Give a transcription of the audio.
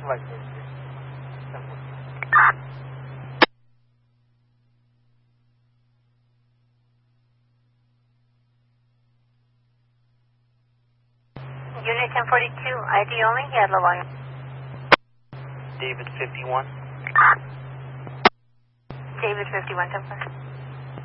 Flight Unit 1042, ID only, Yellow volume. David 51. David 51, 10.